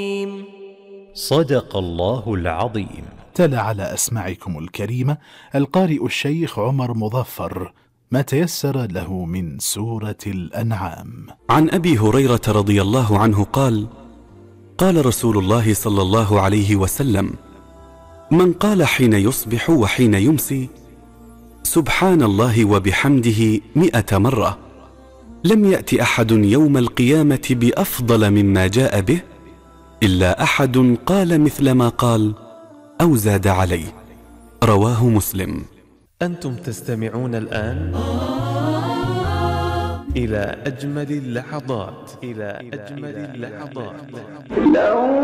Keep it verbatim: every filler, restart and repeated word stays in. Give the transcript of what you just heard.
صدق الله العظيم. تلا على أسماعكم الكريمة القارئ الشيخ عمر مظفر ما تيسر له من سورة الأنعام. عن أبي هريرة رضي الله عنه قال: قال رسول الله صلى الله عليه وسلم: من قال حين يصبح وحين يمسي سبحان الله وبحمده مئة مرة لم يأت أحد يوم القيامة بأفضل مما جاء به إلا أحد قال مثل ما قال أو زاد عليه. رواه مسلم. أنتم تستمعون الآن إلى أجمل اللحظات إلى أجمل اللحظات.